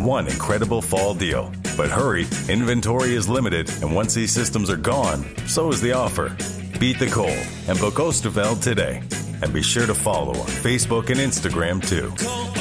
one incredible fall deal. But hurry, inventory is limited, and once these systems are gone, so is the offer. Beat the cold and book Oosterveld today. And be sure to follow on Facebook and Instagram, too.